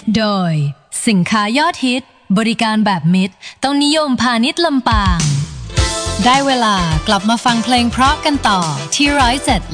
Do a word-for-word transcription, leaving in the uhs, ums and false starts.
โดยสินค้ายอดฮิตบริการแบบมิตรต้องนิยมพาณิชย์ลำปางได้เวลากลับมาฟังเพลงเพราะกันต่อที่ร้อยเจ็ด